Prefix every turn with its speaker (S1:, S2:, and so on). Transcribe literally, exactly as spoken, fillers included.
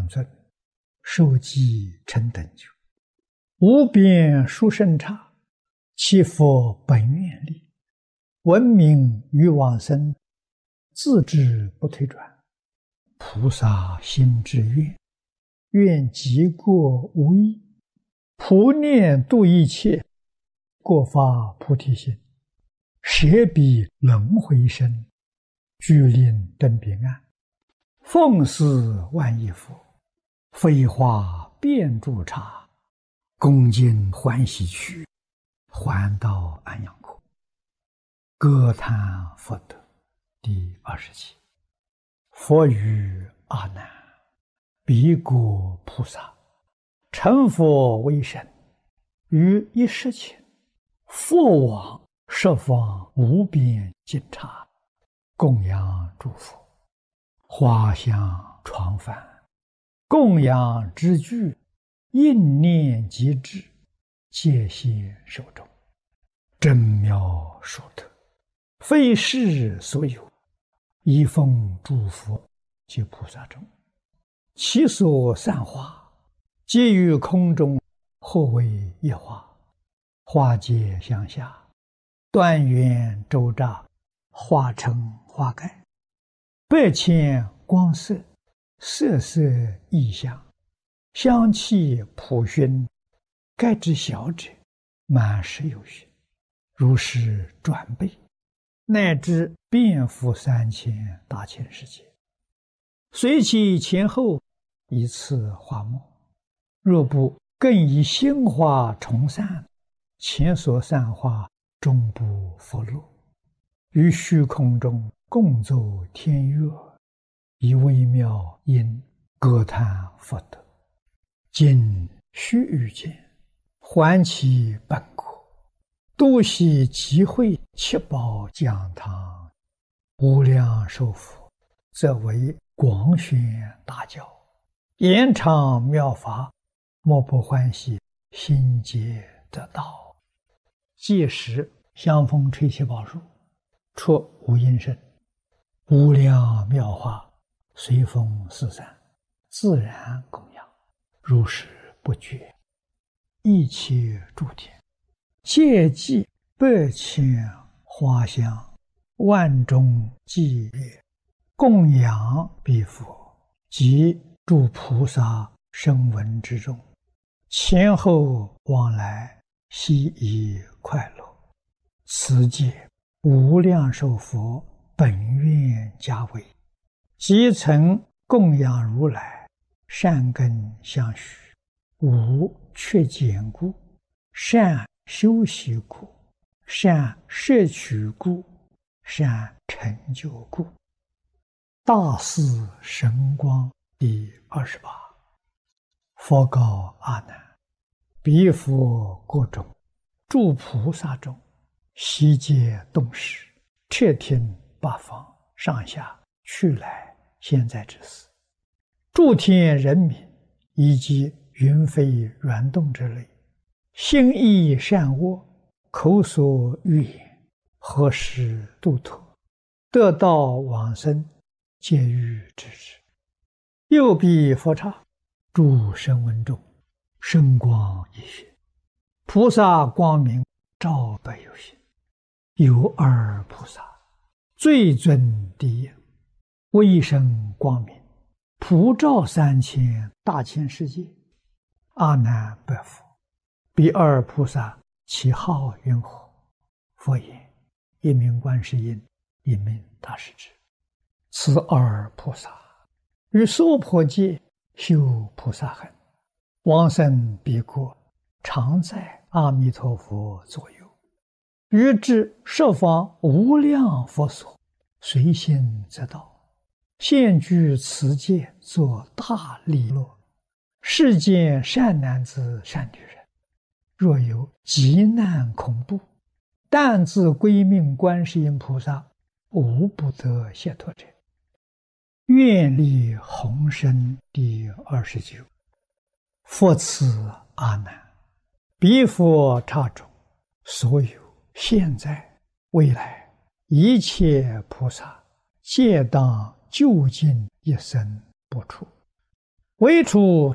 S1: 尊，受记成等觉，无边殊胜刹，其佛本愿力，闻名于往生，自知不退转。菩萨心之愿，愿极过无异，普念度一切，过发菩提心，舍彼轮回身，具令登彼岸，奉事万亿佛，飞花遍诸刹，恭敬欢喜去，还到安阳国。歌叹佛德第二十七。佛语阿难：彼国菩萨成佛为身，于一时前，复往十方无边尽刹，供养诸佛，花香床幡，供养之具，应念即至，戒谢手中，真妙殊特，非世所有，一奉诸佛及菩萨中，其所散花，皆于空中，或为一花，花皆相下，断缘周匝，化成花盖，百千光色，色色异香，香气普熏，盖之小者，满十有余，如是转倍，乃至遍覆三千大千世界，随其前后，以次花末。若不更以心花重散，前所散花终不复落，于虚空中共奏天乐，以微妙音歌叹佛德。今须臾间，还其本国，度悉集会七宝讲堂，无量寿佛，则为广宣大教，延长妙法，莫不欢喜，心皆得道。届时香风吹起宝树，出无音声，无量妙法随风四散，自然供养，如是不绝。一切诸天皆祭百千花香，万众伎乐，供养彼佛及诸菩萨声闻之中，前后往来，悉以快乐。此界无量寿佛本愿家为，即曾供养如来，善根相续，无缺减故，善修习故，善摄取故，善成就故。大士神光第二十八。佛告阿难：彼佛国中，诸菩萨中，悉皆动识，彻听八方上下去来现在之事，诸天人民以及云飞软动之类，心意善恶，口所欲言，何时度脱，得道往生，皆欲知之。又彼佛刹，诸声闻中，声光一现，菩萨光明照百有心。有二菩萨，最尊第一，威声光明，普照三千大千世界。阿难白佛：彼二菩萨其号云何？佛言：一名观世音，一名大势至。此二菩萨于娑婆界修菩萨行，往生彼国，常在阿弥陀佛左右，于至十方无量佛所，随心则到，现居此界，作大利乐。世间善男子善女人，若有急难恐怖，但自归命观世音菩萨，无不得解脱者。愿力宏深第二十九。佛此阿难：彼佛刹中，所有现在未来一切菩萨，皆当究竟一生不出。 唯除